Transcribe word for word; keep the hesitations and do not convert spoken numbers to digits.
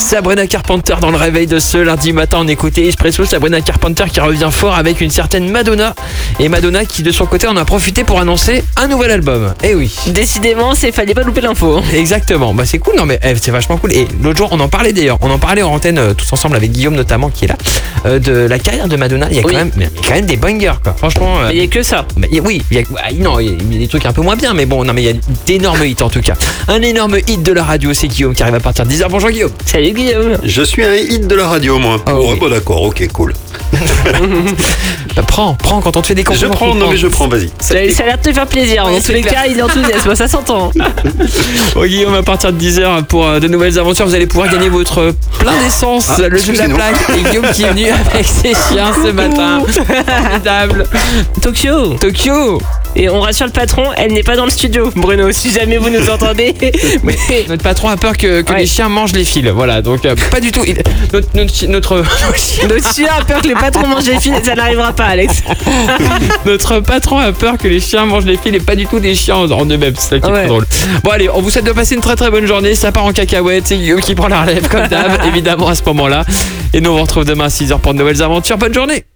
Sabrina Carpenter dans le réveil de ce lundi matin. On écoutait Espresso, Sabrina Carpenter qui revient fort avec une certaine Madonna. Et Madonna qui de son côté en a profité pour annoncer un nouvel album. Eh oui. Décidément, c'est fallait pas louper l'info. Exactement. Bah c'est cool, non mais eh, c'est vachement cool. Et l'autre jour, on en parlait d'ailleurs. On en parlait en antenne euh, tous ensemble avec Guillaume notamment qui est là. Euh, de la carrière de Madonna. Il y a quand Oui. même, il y a quand même des bangers quoi. Franchement. euh, Mais il y a que ça. Bah, y a- oui, il y a, ah, non, il y a- il y a des trucs un peu moins bien, mais bon, non, mais il y a d'énormes hits en tout cas. Un énorme hit de la radio, c'est Guillaume qui arrive à partir de dix heures. Bonjour Guillaume. Salut Guillaume. Je suis un hit de la radio, moi. Ah Oh, oui. bah d'accord, ok, cool. Bah, prends, prends quand on te fait des Je compliments. prends, non mais je prends, vas-y. Ça, ça a l'air de te faire plaisir. Oui, Dans c'est tous les clair. cas, il est enthousiaste. Ça s'entend. Bon, Guillaume, à partir de dix heures pour euh, de nouvelles aventures, vous allez pouvoir gagner votre plein d'essence, Ah, le jeu de la excusez-nous. plaque. Et Guillaume qui est venu avec ses chiens ce matin. Formidable. Tokyo. Tokyo. Et on rassure le patron, elle n'est pas dans le studio, Bruno, si jamais vous nous entendez. Mais Notre patron a peur que, que Ouais. les chiens mangent les fils. Voilà, donc euh, pas du tout. Il- notre, notre, chi- notre, notre chien a peur que le patron mange les fils et ça n'arrivera pas, Alex. notre patron a peur que les chiens mangent les fils et pas du tout des chiens en, en eux-mêmes. C'est ça qui est Ouais. très drôle. Bon, allez, on vous souhaite de passer une très très bonne journée. Ça part en cacahuète. C'est Guillaume qui prend la relève comme d'hab, évidemment, à ce moment-là. Et nous, on vous retrouve demain à six heures pour de nouvelles aventures. Bonne journée.